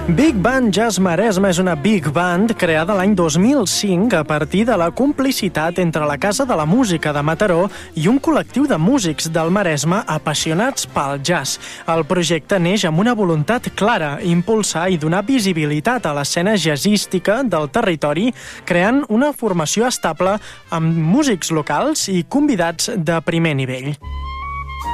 Big Band Jazz Maresme és una big band creada l'any 2005 a partir de la complicitat entre la Casa de la Música de Mataró i un col·lectiu de músics del Maresme apassionats pel jazz. El projecte neix amb una voluntat clara, impulsar i donar visibilitat a l'escena jazzística del territori, creant una formació estable amb músics locals i convidats de primer nivell.